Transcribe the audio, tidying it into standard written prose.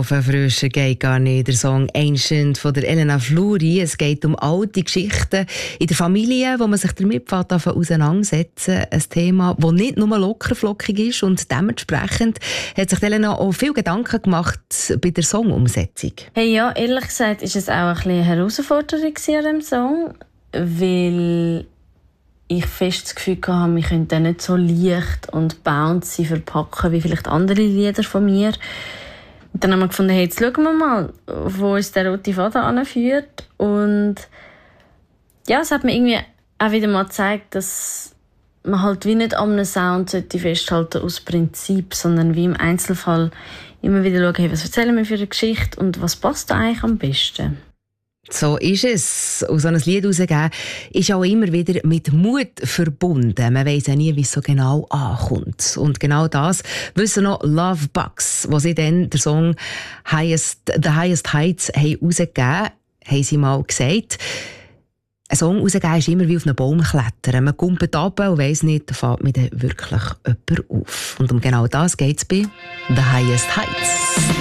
Ofenfrischer geht gar nicht. Der Song «Ancient» von der Elena Fluri. Es geht um alte Geschichten in der Familie, wo man sich damit auseinandersetzen. Ein Thema, das nicht nur lockerflockig ist, und dementsprechend hat sich Elena auch viel Gedanken gemacht bei der Songumsetzung. Hey, ja, ehrlich gesagt ist es auch ein bisschen eine Herausforderung an diesem Song, weil ich fest das Gefühl hatte, wir können den nicht so leicht und bouncy verpacken wie vielleicht andere Lieder von mir. Und dann haben wir gefunden, hey, jetzt schauen wir mal, wo uns der rote Faden anführt. Und ja, es hat mir irgendwie auch wieder mal gezeigt, dass man halt wie nicht an einem Sound festhalten aus Prinzip, sondern wie im Einzelfall immer wieder schauen, hey, was erzählen wir für eine Geschichte und was passt da eigentlich am besten. So ist es. Und so ein Lied rauszugeben, ist auch immer wieder mit Mut verbunden. Man weiss ja nie, wie es so genau ankommt. Und genau das wissen noch Love Bugs, wo sie dann den Song «The Highest Heights» rausgegeben haben sie mal gesagt. Ein Song rausgeben ist immer wie auf einen Baum klettern. Man kumpelt runter und weiss nicht, da fällt mir dann wirklich jemand auf. Und um genau das geht es bei «The Highest Heights».